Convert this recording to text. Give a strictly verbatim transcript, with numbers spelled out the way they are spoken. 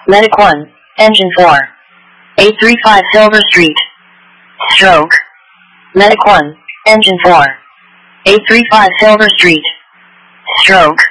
Medic one, Engine four. eight three five Silver Street. Stroke. Medic one, Engine four. eight three five Silver Street. Stroke.